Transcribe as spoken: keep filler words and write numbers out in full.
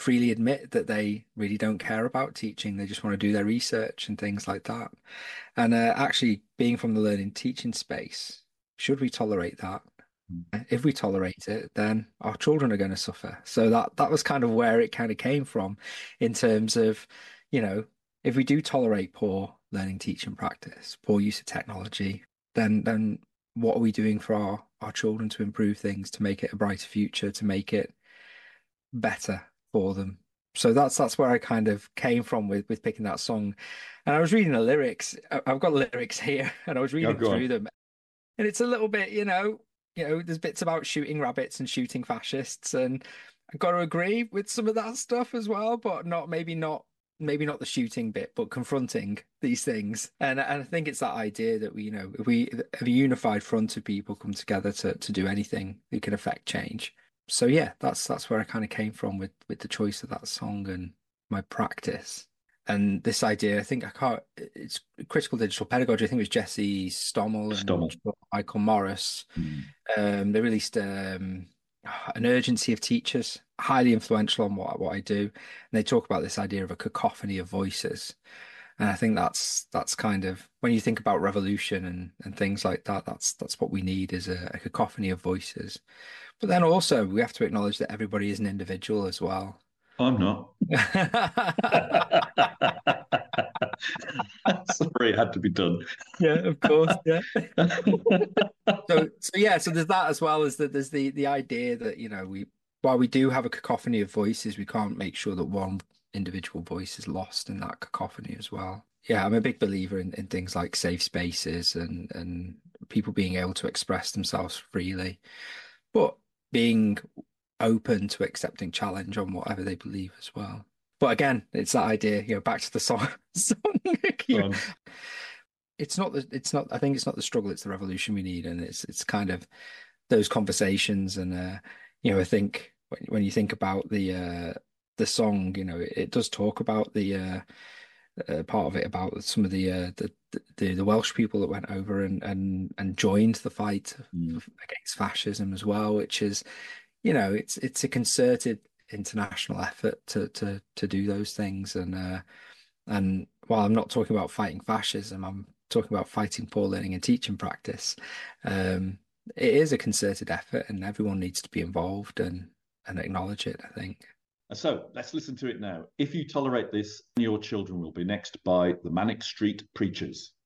freely admit that they really don't care about teaching. They just want to do their research and things like that. And uh, actually, being from the learning teaching space, should we tolerate that? If we tolerate it, then our children are going to suffer. So that that was kind of where it kind of came from, in terms of, you know, if we do tolerate poor learning, teaching practice, poor use of technology, then then what are we doing for our our children to improve things, to make it a brighter future, to make it better for them? So that's that's where I kind of came from with with picking that song. And I was reading the lyrics. I- I've got lyrics here, and I was Oh, reading go through on. them, and it's a little bit, you know, you know, there's bits about shooting rabbits and shooting fascists, and I've got to agree with some of that stuff as well, but not maybe not maybe not the shooting bit, but confronting these things. And and I think it's that idea that we, you know, if we if a unified front of people come together to to do anything, it can affect change. So yeah, that's that's where I kind of came from with with the choice of that song and my practice. And this idea, I think I can't, it's critical digital pedagogy. I think it was Jesse Stommel and Stomach. Michael Morris. Mm. Um, they released um, an urgency of teachers, highly influential on what, what I do. And they talk about this idea of a cacophony of voices. And I think that's that's kind of when you think about revolution and, and things like that, that's that's what we need is a, a cacophony of voices. But then also we have to acknowledge that everybody is an individual as well. I'm not. Sorry, it had to be done. Yeah, of course. Yeah. So, so yeah, so there's that as well as that there's the the idea that, you know, we while we do have a cacophony of voices, we can't make sure that one individual voice is lost in that cacophony as well. Yeah, I'm a big believer in, in things like safe spaces and and people being able to express themselves freely, but being open to accepting challenge on whatever they believe as well. But again, it's that idea, you know, back to the song, song, you know, Go it's not the it's not I think it's not the struggle, it's the revolution we need, and it's it's kind of those conversations. And uh you know, I think when, when you think about the uh the song, you know, it, it does talk about the uh, uh part of it about some of the uh the the, the Welsh people that went over and and and joined the fight on. against fascism as well, which is, you know, it's it's a concerted international effort to to to do those things. And uh and while I'm not talking about fighting fascism, I'm talking about fighting poor learning and teaching practice. Um, it is a concerted effort, and everyone needs to be involved and and acknowledge it, I think. So let's listen to it now. If you tolerate this, your children will be next by the Manic Street Preachers.